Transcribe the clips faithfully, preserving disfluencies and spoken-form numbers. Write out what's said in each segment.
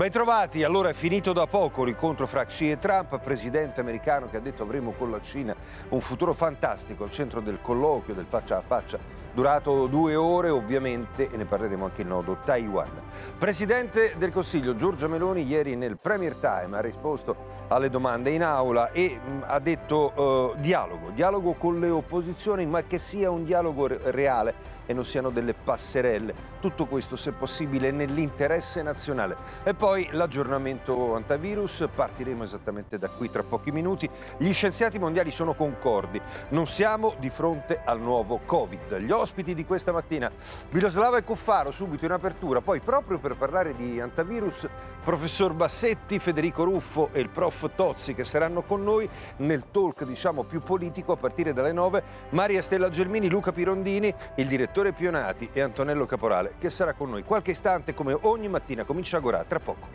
Ben trovati, allora è finito da poco l'incontro fra Xi e Trump, presidente americano che ha detto avremo con la Cina un futuro fantastico al centro del colloquio, del faccia a faccia, durato due ore ovviamente, e ne parleremo anche in nodo Taiwan. Presidente del Consiglio Giorgia Meloni ieri nel Premier Time ha risposto alle domande in aula e mh, ha detto uh, dialogo, dialogo con le opposizioni, ma che sia un dialogo re- reale e non siano delle passerelle. Tutto questo, se possibile, nell'interesse nazionale. E poi l'aggiornamento antivirus, partiremo esattamente da qui tra pochi minuti. Gli scienziati mondiali sono concordi, non siamo di fronte al nuovo Covid. Gli ospiti di questa mattina, Miroslava e Cuffaro, subito in apertura, poi proprio per parlare di antivirus, professor Bassetti, Federico Ruffo e il prof Tozzi che saranno con noi nel talk, diciamo, più politico a partire dalle nove, Maria Stella Gelmini, Luca Pirondini, il direttore Pionati e Antonello Caporale che sarà con noi qualche istante come ogni mattina. Comincia Agorà tra poco.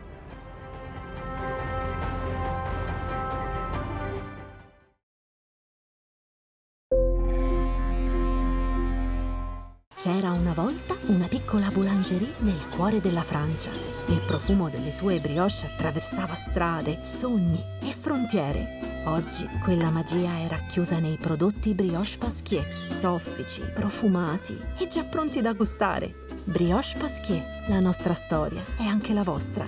C'era una volta una piccola boulangerie nel cuore della Francia. Il profumo delle sue brioche attraversava strade, sogni e frontiere. Oggi quella magia è racchiusa nei prodotti Brioche Pasquier, soffici, profumati e già pronti da gustare. Brioche Pasquier, la nostra storia è anche la vostra.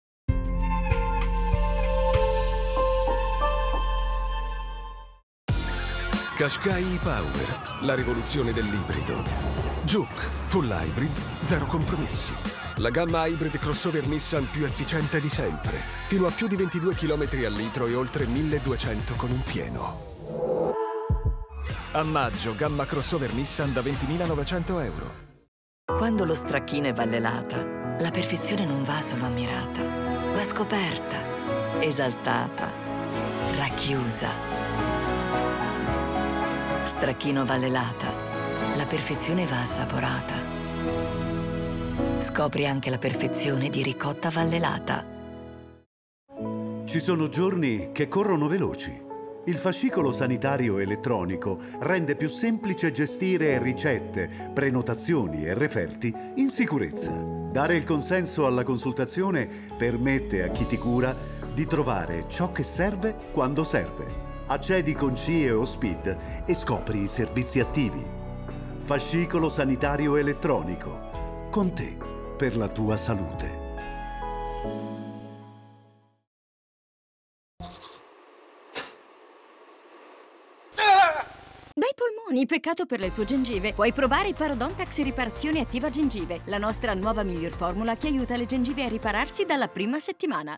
Qashqai e-Power, la rivoluzione dell'ibrido. Juke, full hybrid, zero compromessi. La gamma hybrid crossover Nissan più efficiente di sempre. Fino a più di ventidue chilometri al litro e oltre milleduecento con un pieno. A maggio, gamma crossover Nissan da ventimilanovecento euro. Quando lo stracchino è vallelata, la perfezione non va solo ammirata, va scoperta, esaltata, racchiusa. Stracchino vallelata, la perfezione va assaporata. Scopri anche la perfezione di ricotta vallelata. Ci sono giorni che corrono veloci. Il fascicolo sanitario elettronico rende più semplice gestire ricette, prenotazioni e referti in sicurezza. Dare il consenso alla consultazione permette a chi ti cura di trovare ciò che serve quando serve. Accedi con C I E o SPID e scopri i servizi attivi. Fascicolo sanitario elettronico. Con te, per la tua salute. Bei polmoni, peccato per le tue gengive. Puoi provare i Parodontax Riparazione Attiva Gengive, la nostra nuova miglior formula che aiuta le gengive a ripararsi dalla prima settimana.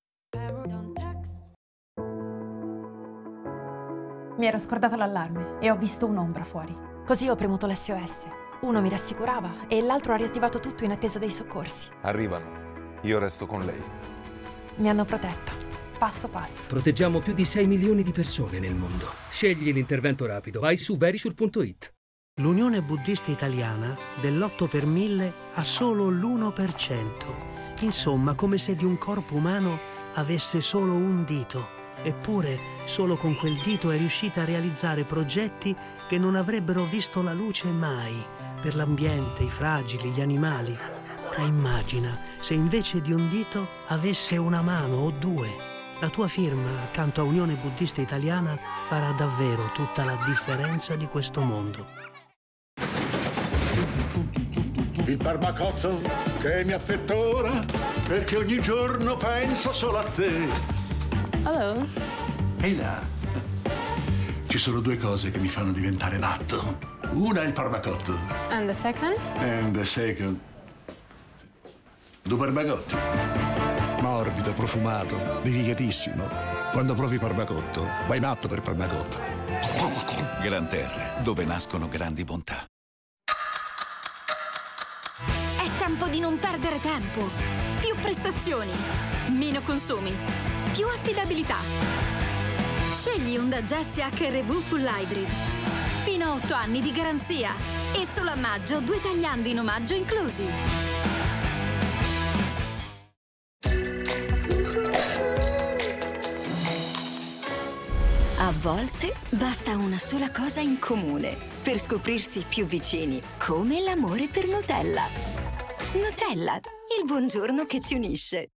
Mi ero scordata l'allarme e ho visto un'ombra fuori. Così ho premuto l'esse o esse. Uno mi rassicurava e l'altro ha riattivato tutto in attesa dei soccorsi. Arrivano. Io resto con lei. Mi hanno protetta, passo passo. Proteggiamo più di sei milioni di persone nel mondo. Scegli l'intervento rapido. Vai su verisure punto it. L'Unione Buddista Italiana dell'otto per mille ha solo l'uno per cento. Insomma, come se di un corpo umano avesse solo un dito. Eppure, solo con quel dito è riuscita a realizzare progetti che non avrebbero visto la luce mai, per l'ambiente, i fragili, gli animali. Ora immagina se invece di un dito avesse una mano o due. La tua firma, accanto a Unione Buddista Italiana, farà davvero tutta la differenza di questo mondo. Il Parmacotto che mi affettora, perché ogni giorno penso solo a te. Hello. Ehi là. Ci sono due cose che mi fanno diventare matto. Una è il Parmacotto. And the second? And the second. Due Parmacotti. Morbido, profumato, delicatissimo. Quando provi Parmacotto, vai matto per Parmacotto. Gran Terre, dove nascono grandi bontà. È tempo di non perdere tempo. Più prestazioni, meno consumi, più affidabilità. Scegli Honda Jazz H R V Full Hybrid. Fino a otto anni di garanzia. E solo a maggio due tagliandi in omaggio inclusi. A volte basta una sola cosa in comune per scoprirsi più vicini, come l'amore per Nutella. Nutella, il buongiorno che ci unisce.